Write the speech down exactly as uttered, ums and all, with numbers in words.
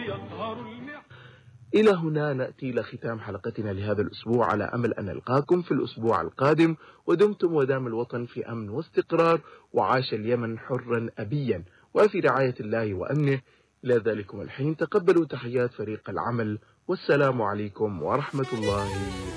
إلى هنا نأتي إلى ختام حلقتنا لهذا الأسبوع، على أمل أن نلقاكم في الأسبوع القادم، ودمتم ودام الوطن في أمن واستقرار، وعاش اليمن حرا أبيا وفي رعاية الله وأمنه. إلى ذلكم الحين تقبلوا تحيات فريق العمل، والسلام عليكم ورحمة الله